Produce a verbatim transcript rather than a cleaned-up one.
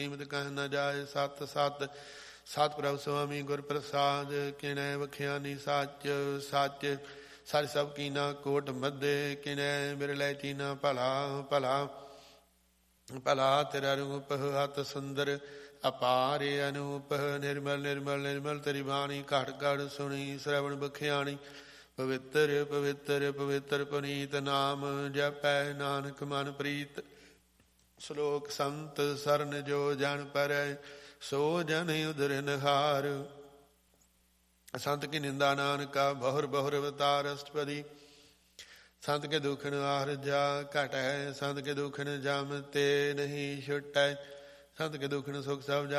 ਕੀਮਤ ਕਹਿ ਨ ਜਾਏ। ਸਤ ਸਤ ਸਤ ਪ੍ਰਭ ਸੁਆਮੀ ਗੁਰ ਪ੍ਰਸਾਦ। ਕਿਨੈ ਵਖਿਆਨੀ ਸੱਚ ਸੱਚ ਸਚ ਸਭ ਕੀਨਾ ਕੋਟ ਮੱਧੇ। ਕਿਨੈ ਬਿਰਲੇ ਤੀਨਾ ਭਲਾ ਭਲਾ ਭਲਾ ਤੇਰਾ ਰੂਪ ਹੱਥ ਸੁੰਦਰ ਅਪਾਰ ਅਨੂਪ। ਨਿਰਮਲ ਨਿਰਮਲ ਨਿਰਮਲ ਤੇਰੀ ਬਾਣੀ ਘੜ ਘੜ ਸੁਣੀ ਸ਼ਰਵਣ ਬਖਿਆਣੀ। ਪਵਿੱਤਰ ਪਵਿੱਤਰ ਪਵਿੱਤਰ ਪੁਨੀਤ ਨਾਮ ਜਪੈ ਨਾਨਕ ਮਨ ਪ੍ਰੀਤ। ਸ਼ਲੋਕ ਸੰਤ ਸਰਨ ਜੋ ਜਨ ਪਰੈ ਸੋ ਜਨ ਉਦਰ ਨਿਹਾਰ। ਸੰਤ ਕੀ ਨਿੰਦਾ ਨਾਨਕਾ ਬਹੁਰ ਬਹੁਰ ਅਵਤਾਰ ਅਸ਼ਟਪਦੀ। ਸੰਤ ਕੇ ਦੁਖਨ ਆਹਰਜਾ ਘਟ ਹੈ। ਸੰਤ ਕੇ ਦੁਖਨ ਜਮ ਤੇ ਨਹੀਂ ਛੁਟੈ। ਸੰਤ ਕੇ ਦੁਖਨ ਸੁਖ ਸਭ